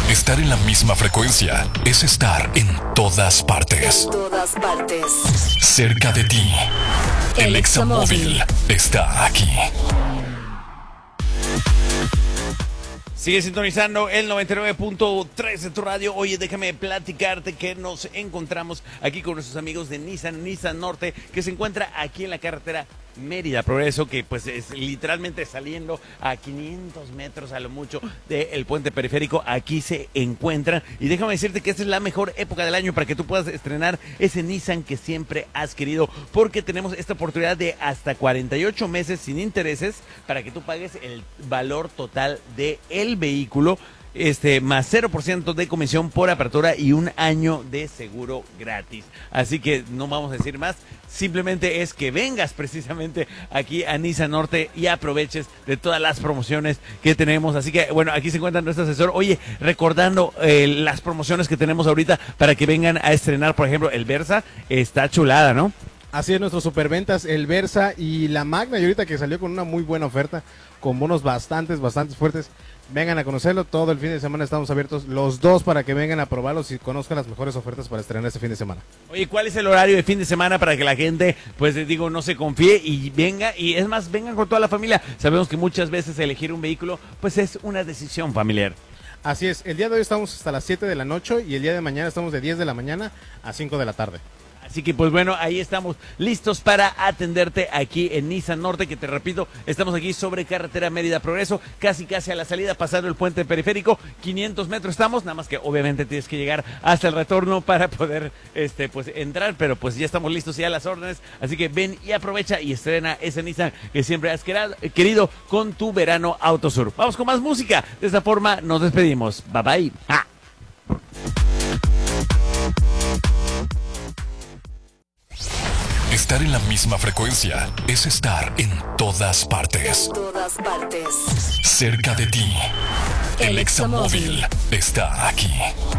Estar en la misma frecuencia es estar en todas partes. En todas partes. Cerca de ti. El Examóvil está aquí. Sigue sintonizando el 99.3 de tu radio. Oye, déjame platicarte que nos encontramos aquí con nuestros amigos de Nissan Norte, que se encuentra aquí en la carretera Mérida Progreso, que pues es literalmente saliendo a 500 metros a lo mucho del puente periférico. Aquí se encuentran y déjame decirte que esta es la mejor época del año para que tú puedas estrenar ese Nissan que siempre has querido, porque tenemos esta oportunidad de hasta 48 meses sin intereses para que tú pagues el valor total del vehículo, más 0% de comisión por apertura y un año de seguro gratis. Así que no vamos a decir más, simplemente es que vengas precisamente aquí a Nissan Norte y aproveches de todas las promociones que tenemos. Así que bueno, aquí se encuentra nuestro asesor. Oye, recordando las promociones que tenemos ahorita para que vengan a estrenar, por ejemplo, el Versa, está chulada, ¿no? Así es, nuestros superventas, el Versa y la Magna, y ahorita que salió con una muy buena oferta, con bonos bastante fuertes. Vengan a conocerlo, todo el fin de semana estamos abiertos los dos para que vengan a probarlos y conozcan las mejores ofertas para estrenar este fin de semana. Oye, ¿cuál es el horario de fin de semana para que la gente, pues les digo, no se confíe y venga? Y es más, vengan con toda la familia. Sabemos que muchas veces elegir un vehículo, pues es una decisión familiar. Así es, el día de hoy estamos hasta las 7 de la noche y el día de mañana estamos de 10 de la mañana a 5 de la tarde. Así que pues bueno, ahí estamos listos para atenderte aquí en Nissan Norte, que te repito, estamos aquí sobre carretera Mérida Progreso, casi a la salida, pasando el puente periférico, 500 metros estamos, nada más que obviamente tienes que llegar hasta el retorno para poder pues entrar, pero pues ya estamos listos ya a las órdenes, así que ven y aprovecha y estrena ese Nissan que siempre has querido con tu verano Autosur. Vamos con más música, de esta forma nos despedimos, bye bye. ¡Ah! Estar en la misma frecuencia es estar en todas partes. En todas partes. Cerca de ti. El Examóvil está aquí.